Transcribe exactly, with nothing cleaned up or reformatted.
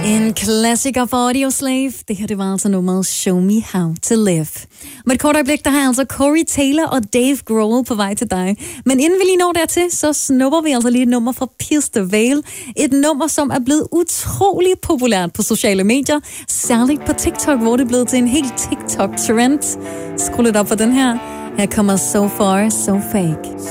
En klassiker for Audioslave. Det her, det var altså nummeret Show Me How to Live. Med et kort øjeblik, der har altså Corey Taylor og Dave Grohl på vej til dig. Men inden vi lige når dertil, så snupper vi altså lige et nummer fra Pierce the Veil. Et nummer, som er blevet utrolig populært på sociale medier. Særligt på TikTok, hvor det er blevet til en helt TikTok-trend. Skru lidt op for den her. Her kommer So Far, So Fake.